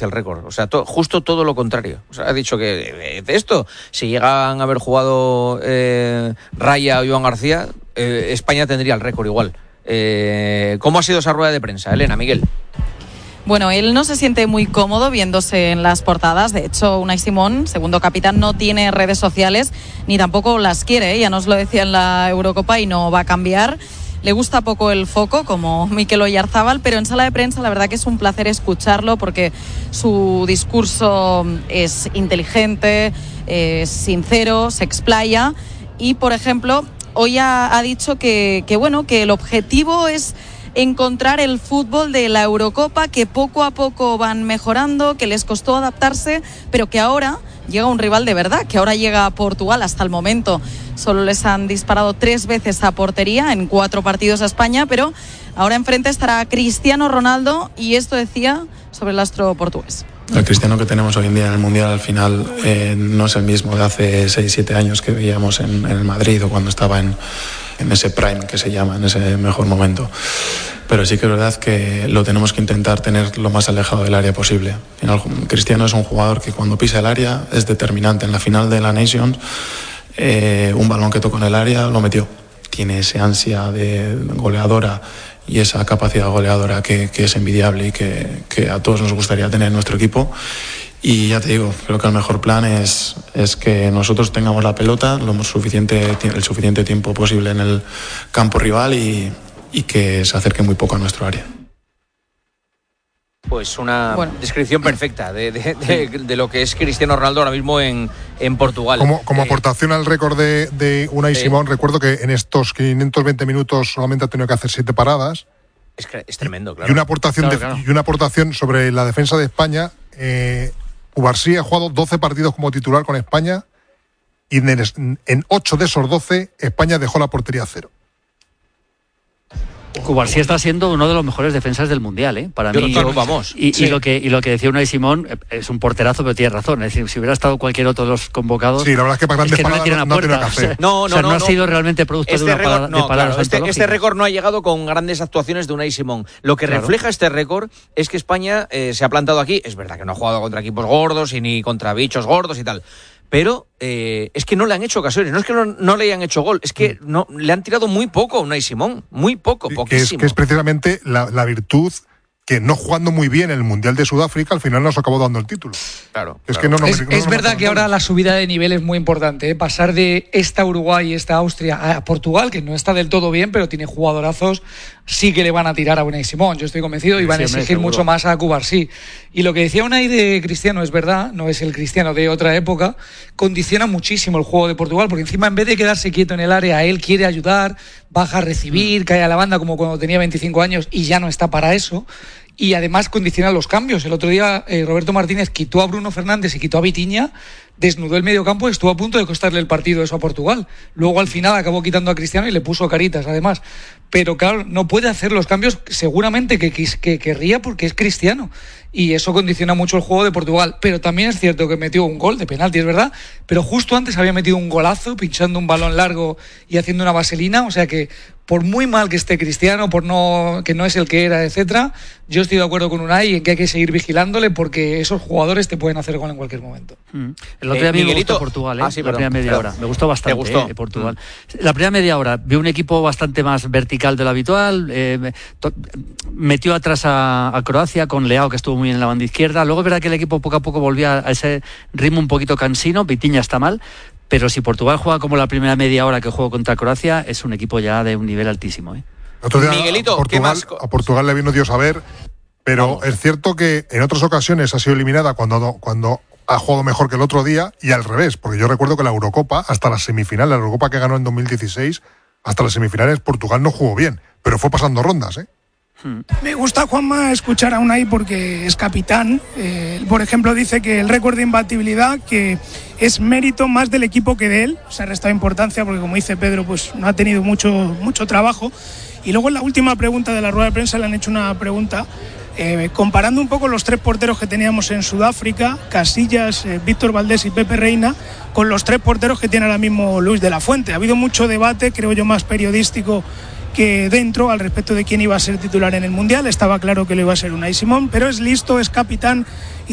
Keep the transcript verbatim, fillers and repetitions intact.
hacia el récord. O sea, to, justo todo lo contrario. O sea, ha dicho que de esto, si llegan a haber jugado eh, Raya o Joan García, eh, España tendría el récord igual. Eh, ¿Cómo ha sido esa rueda de prensa, Elena, Miguel? Bueno, él no se siente muy cómodo viéndose en las portadas. De hecho, Unai Simón, segundo capitán, no tiene redes sociales ni tampoco las quiere. Ya nos lo decía en la Eurocopa y no va a cambiar. Le gusta poco el foco, como Mikel Oyarzábal, pero en sala de prensa la verdad que es un placer escucharlo porque su discurso es inteligente, es sincero, se explaya y, por ejemplo, hoy ha, ha dicho que, que, bueno, que el objetivo es encontrar el fútbol de la Eurocopa, que poco a poco van mejorando, que les costó adaptarse, pero que ahora llega un rival de verdad, que ahora llega a Portugal. Hasta el momento solo les han disparado tres veces a portería en cuatro partidos a España, pero ahora enfrente estará Cristiano Ronaldo y esto decía sobre el astro portugués. El Cristiano que tenemos hoy en día en el Mundial al final eh, no es el mismo de hace seis siete años que veíamos en, en el Madrid o cuando estaba en, en ese prime que se llama, en ese mejor momento. Pero sí que es verdad que lo tenemos que intentar tener lo más alejado del área posible. Al final, Cristiano es un jugador que cuando pisa el área es determinante. En la final de la Nations, eh, un balón que tocó en el área lo metió. Tiene esa ansia de goleadora y esa capacidad goleadora que, que es envidiable y que, que a todos nos gustaría tener en nuestro equipo. Y ya te digo, creo que el mejor plan es, es que nosotros tengamos la pelota lo suficiente, el suficiente tiempo posible en el campo rival y, y que se acerque muy poco a nuestro área. Pues una bueno. descripción perfecta de, de, de, de lo que es Cristiano Ronaldo ahora mismo en, en Portugal. Como, como eh, aportación al récord de, de Unai eh, Simón, recuerdo que en estos quinientos veinte minutos solamente ha tenido que hacer siete paradas. Es, es tremendo, claro. Y una aportación, claro, de, claro. Y una aportación sobre la defensa de España. Eh, Cubarsí ha jugado doce partidos como titular con España y en, en ocho de esos doce España dejó la portería a cero. Cubarsí está siendo uno de los mejores defensas del Mundial, ¿eh? Para yo mí. Yo, vamos. Y, sí. y, lo que, y lo que decía Unai Simón es un porterazo, pero tiene razón. Es decir, si hubiera estado cualquier otro de los convocados. Sí, la verdad es que para grandes es que paradas no, no, no tiene que hacer. No, no, o sea, no, no, ha no. sido realmente producto este de una récord, parada, no, de paradas claro, este, este récord no ha llegado con grandes actuaciones de Unai Simón. Lo que claro. refleja este récord es que España eh, se ha plantado aquí. Es verdad que no ha jugado contra equipos gordos y ni contra bichos gordos y tal. Pero eh, es que no le han hecho ocasiones, no es que no, no le hayan hecho gol, es que no le han tirado muy poco a Unai Simón, muy poco, poquísimo. Que es, que es precisamente la, la virtud que no jugando muy bien en el Mundial de Sudáfrica, al final nos acabó dando el título. Claro. Es, claro. que no, no, es, no, es no, verdad no, que ahora la subida de nivel es muy importante, ¿eh? Pasar de esta Uruguay y esta Austria a Portugal, que no está del todo bien, pero tiene jugadorazos, sí que le van a tirar a Unai Simón, yo estoy convencido, y van sí, a exigir hombre, mucho más a Cubarsí. Y lo que decía Unai de Cristiano es verdad, no es el Cristiano de otra época, condiciona muchísimo el juego de Portugal, porque encima en vez de quedarse quieto en el área, él quiere ayudar, baja a recibir, cae a la banda como cuando tenía veinticinco años y ya no está para eso. Y además condiciona los cambios. El otro día eh, Roberto Martínez quitó a Bruno Fernández y quitó a Vitinha, desnudó el mediocampo y estuvo a punto de costarle el partido eso a Portugal. Luego al final acabó quitando a Cristiano y le puso caritas además. Pero claro, no puede hacer los cambios seguramente que, que, que querría porque es Cristiano. Y eso condiciona mucho el juego de Portugal. Pero también es cierto que metió un gol de penalti, es verdad. Pero justo antes había metido un golazo, pinchando un balón largo y haciendo una vaselina. O sea que por muy mal que esté Cristiano, por no que no es el que era, etcétera, yo estoy de acuerdo con Unai en que hay que seguir vigilándole porque esos jugadores te pueden hacer gol en cualquier momento. Mm. El otro día eh, me gustó Portugal, ¿eh? Ah, sí, la primera media hora. Me gustó bastante. Gustó? Eh, Portugal. Mm. La primera media hora vi un equipo bastante más vertical de lo habitual. Eh, to- metió atrás a, a Croacia con Leao, que estuvo muy bien en la banda izquierda. Luego es verdad que el equipo poco a poco volvía a ese ritmo un poquito cansino. Vitinha está mal. Pero si Portugal juega como la primera media hora que jugó contra Croacia, es un equipo ya de un nivel altísimo, ¿eh? Otro día, Miguelito, a Portugal, ¿qué más? A Portugal le vino Dios a ver, pero Vamos. Es cierto que en otras ocasiones ha sido eliminada cuando, cuando ha jugado mejor que el otro día y al revés, porque yo recuerdo que la Eurocopa, hasta la semifinal, la Eurocopa que ganó en dos mil dieciséis, hasta las semifinales Portugal no jugó bien, pero fue pasando rondas, ¿eh? Me gusta, Juanma, escuchar a Unai porque es capitán. Eh, por ejemplo, dice que el récord de imbatibilidad que es mérito más del equipo que de él. Se ha restado importancia porque, como dice Pedro, pues no ha tenido mucho, mucho trabajo. Y luego en la última pregunta de la rueda de prensa le han hecho una pregunta eh, comparando un poco los tres porteros que teníamos en Sudáfrica, Casillas, eh, Víctor Valdés y Pepe Reina, con los tres porteros que tiene ahora mismo Luis de la Fuente. Ha habido mucho debate, creo yo, más periodístico que dentro al respecto de quién iba a ser titular en el Mundial. Estaba claro que lo iba a ser Unai Simón, pero es listo, es capitán